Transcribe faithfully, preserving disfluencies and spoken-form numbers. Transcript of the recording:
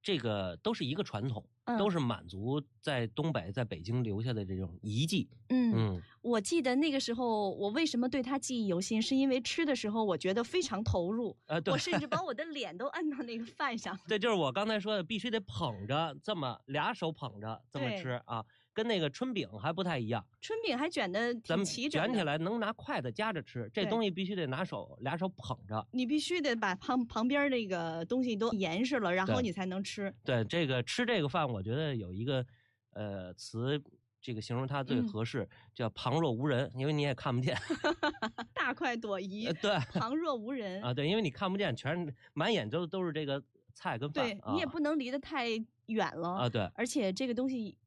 这个都是一个传统， 嗯、 都是满族在东北、在北京留下的这种遗迹。 嗯嗯， 我记得那个时候，我为什么对它记忆犹新，是因为吃的时候我觉得非常投入， 呃，对， 我甚至把我的脸都按到那个饭上。 对，就是我刚才说的，必须得捧着，这么俩手捧着这么吃啊，跟那个春饼还不太一样。 春饼还卷的挺齐整的， 卷起来能拿筷子夹着吃，这东西必须得拿手俩手捧着。 你必须得把旁旁边那个东西都严实了，然后你才能吃。 对，这个吃这个饭，我觉得有一个呃词。这个形容它最合适，嗯、叫旁若无人，因为你也看不见， 大快朵颐。 呃、对， 旁若无人啊，对，因为你看不见，全是满眼都都是这个菜跟饭， 对、啊、你也不能离得太远了啊，对， 而且这个东西